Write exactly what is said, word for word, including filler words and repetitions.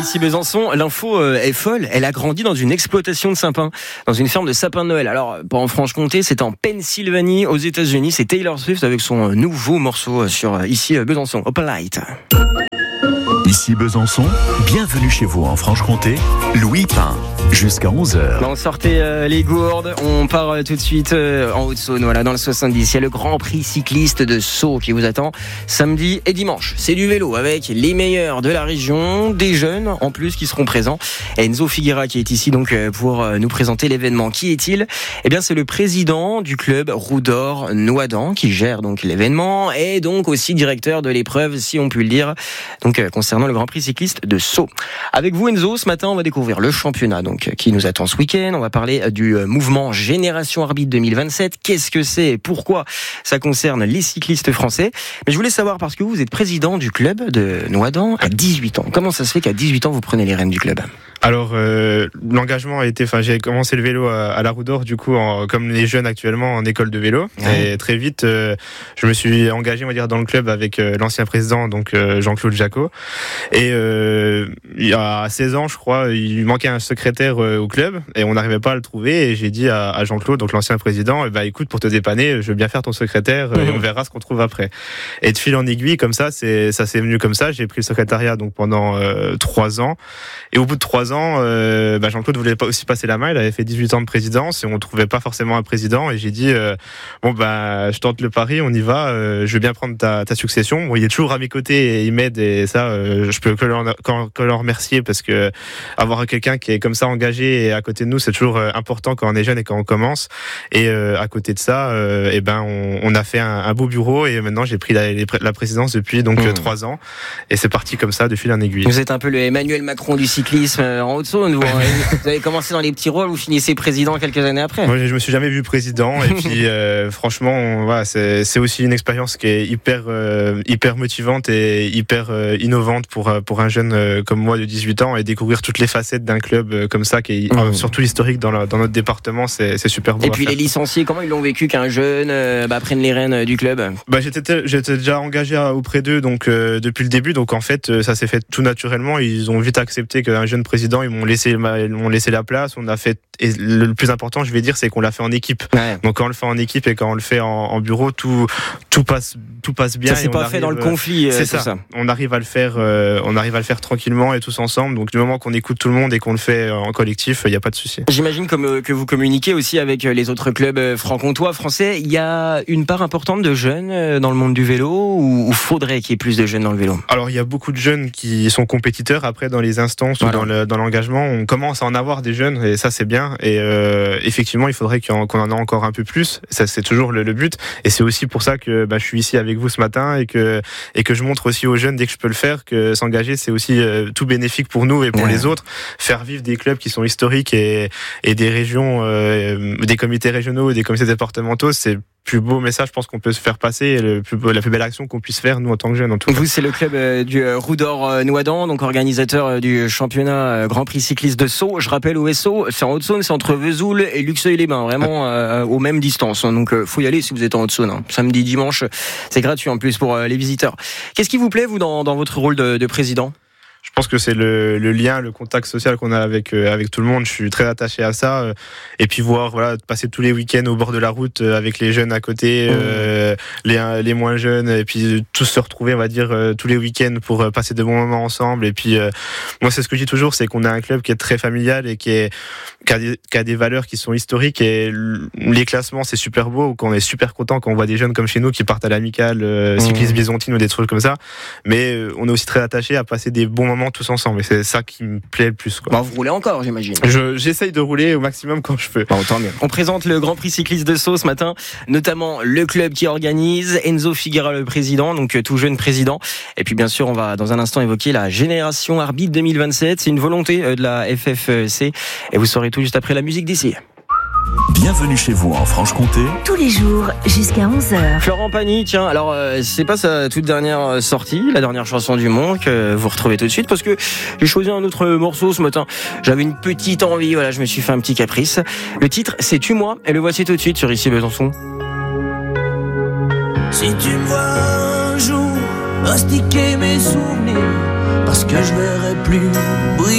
Ici Besançon, l'info est folle. Elle a grandi dans une exploitation de sapins, dans une ferme de sapins de Noël. Alors, pas en Franche-Comté, c'est en Pennsylvanie, aux États-Unis. C'est Taylor Swift avec son nouveau morceau sur Ici Besançon, Open Light. Ici Besançon, bienvenue chez vous en Franche-Comté, Louis Pain, jusqu'à onze heures. On sortait euh, les gourdes, on part euh, tout de suite euh, en Haute-Saône, voilà, dans le soixante-dix. Il y a le Grand Prix cycliste de Sceaux qui vous attend samedi et dimanche. C'est du vélo avec les meilleurs de la région, des jeunes en plus qui seront présents. Enzo Figuera qui est ici donc pour nous présenter l'événement. Qui est-il ? Eh bien, c'est le président du club Roue d'Or Noidans qui gère donc l'événement et donc aussi directeur de l'épreuve, si on peut le dire. Donc euh, concernant le Grand Prix cycliste de Sceaux. Avec vous Enzo, ce matin on va découvrir le championnat donc qui nous attend ce week-end. On va parler du mouvement Génération Arbitre deux mille vingt-sept. Qu'est-ce que c'est et pourquoi ça concerne les cyclistes français ? Mais je voulais savoir, parce que vous êtes président du club de Noidans à dix-huit ans. Comment ça se fait qu'à dix-huit ans vous prenez les rênes du club ? Alors euh, l'engagement a été, enfin j'ai commencé le vélo à, à la Roue d'Or du coup en, comme les jeunes actuellement en école de vélo ouais. Et très vite euh, je me suis engagé on va dire dans le club avec euh, l'ancien président donc euh, Jean-Claude Jacot et euh, il y a seize ans je crois il lui manquait un secrétaire euh, au club et on n'arrivait pas à le trouver et j'ai dit à, à Jean-Claude donc l'ancien président bah écoute pour te dépanner je veux bien faire ton secrétaire euh, mmh. et on verra ce qu'on trouve après et de fil en aiguille comme ça c'est ça s'est venu comme ça j'ai pris le secrétariat donc pendant euh, trois ans et au bout de trois ans Euh, bah Jean-Claude voulait pas aussi passer la main, il avait fait dix-huit ans de présidence et on trouvait pas forcément un président et j'ai dit euh, bon bah je tente le pari, on y va, euh, je veux bien prendre ta, ta succession. Bon, il est toujours à mes côtés et il m'aide et ça euh, je peux que leur, que leur remercier parce que avoir quelqu'un qui est comme ça engagé et à côté de nous c'est toujours important quand on est jeune et quand on commence et euh, à côté de ça euh, et ben on, on a fait un, un beau bureau et maintenant j'ai pris la, la présidence depuis donc mmh. trois ans et c'est parti comme ça de fil en aiguille. Vous êtes un peu le Emmanuel Macron du cyclisme en Haute-Saône, vous, vous avez commencé dans les petits rôles, vous finissez président quelques années après. Moi, je me suis jamais vu président et puis euh, franchement, on, voilà, c'est, c'est aussi une expérience qui est hyper euh, hyper motivante et hyper euh, innovante pour pour un jeune euh, comme moi de dix-huit ans et découvrir toutes les facettes d'un club euh, comme ça qui est mmh. euh, surtout historique dans, la, dans notre département, c'est c'est super beau. Et puis les licenciés, comment ils l'ont vécu qu'un jeune euh, bah, prenne les rênes du club ? Bah j'étais j'étais déjà engagé auprès d'eux donc euh, depuis le début donc en fait ça s'est fait tout naturellement, ils ont vite accepté qu'un jeune président ils m'ont laissé, ils m'ont laissé la place. On a fait, et le plus important, je vais dire, c'est qu'on l'a fait en équipe. Ouais. Donc quand on le fait en équipe et quand on le fait en, en bureau, tout, tout passe, tout passe bien. Ça s'est pas arrive, fait dans le conflit. C'est ça. ça. On arrive à le faire, euh, on arrive à le faire tranquillement et tous ensemble. Donc du moment qu'on écoute tout le monde et qu'on le fait en collectif, il n'y a pas de souci. J'imagine comme que vous communiquez aussi avec les autres clubs franc-comtois, français. Il y a une part importante de jeunes dans le monde du vélo ou, ou faudrait qu'il y ait plus de jeunes dans le vélo ? Alors il y a beaucoup de jeunes qui sont compétiteurs après dans les instances voilà. ou dans, le, dans l'engagement. On commence à en avoir des jeunes et ça c'est bien et euh, effectivement il faudrait qu'on, qu'on en ait encore un peu plus, ça c'est toujours le, le but et c'est aussi pour ça que bah, je suis ici avec vous ce matin et que, et que je montre aussi aux jeunes dès que je peux le faire que s'engager c'est aussi euh, tout bénéfique pour nous et pour ouais. les autres, faire vivre des clubs qui sont historiques et, et des régions, euh, des comités régionaux et des comités départementaux, c'est plus beau message, je pense qu'on peut se faire passer et le plus beau, la plus belle action qu'on puisse faire nous en tant que jeunes en tout cas. Vous c'est le club euh, du euh, Roue d'Or euh, Noidans, donc organisateur euh, du championnat euh, Grand Prix cycliste de Sceaux. Je rappelle au S O, c'est en Haute-Saône, c'est entre Vesoul et Luxeuil-les-Bains, vraiment euh, aux mêmes distances. Donc euh, faut y aller si vous êtes en Haute-Saône. Hein. Samedi, dimanche, c'est gratuit en plus pour euh, les visiteurs. Qu'est-ce qui vous plaît vous dans, dans votre rôle de, de président ? Je pense que c'est le, le lien, le contact social qu'on a avec euh, avec tout le monde. Je suis très attaché à ça. Euh, et puis voir, voilà, passer tous les week-ends au bord de la route euh, avec les jeunes à côté, euh, mmh. les les moins jeunes, et puis tous se retrouver, on va dire, euh, tous les week-ends pour euh, passer de bons moments ensemble. Et puis euh, moi, c'est ce que je dis toujours, c'est qu'on a un club qui est très familial et qui est qui a des, qui a des valeurs qui sont historiques. Et les classements, c'est super beau. Qu'on est super content quand on voit des jeunes comme chez nous qui partent à l'amicale, euh, mmh. cyclisme byzantine ou des trucs comme ça. Mais euh, on est aussi très attaché à passer des bons moments tous ensemble et c'est ça qui me plaît le plus quoi. Bon, vous roulez encore j'imagine. Je, j'essaye de rouler au maximum quand je peux. Bon, tant mieux. On présente le Grand Prix cycliste de Sceaux ce matin, notamment le club qui organise, Enzo Figuera le président, donc tout jeune président, et puis bien sûr on va dans un instant évoquer la Génération Arbitre deux mille vingt-sept, c'est une volonté de la F F C et vous saurez tout juste après la musique d'ici. Bienvenue chez vous en Franche-Comté. Tous les jours jusqu'à onze heures. Florent Pagny, tiens, alors euh, c'est pas sa toute dernière sortie, la dernière chanson du monde que vous retrouvez tout de suite parce que j'ai choisi un autre morceau ce matin. J'avais une petite envie, voilà, je me suis fait un petit caprice. Le titre c'est Tue-moi et le voici tout de suite sur Ici Besançon. Si tu me vois un jour mastiquer mes souvenirs parce que que je verrai plus briller.